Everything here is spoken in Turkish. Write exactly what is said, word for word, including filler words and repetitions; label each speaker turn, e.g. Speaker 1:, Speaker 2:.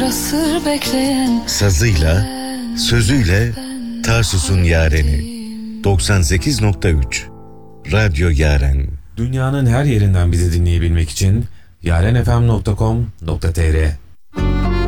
Speaker 1: asır bekleyen,
Speaker 2: sazıyla, sözüyle Tarsus'un yareni. doksan sekiz nokta üç Radyo Yaren.
Speaker 3: Dünyanın her yerinden bizi dinleyebilmek için yarenfm nokta com nokta tr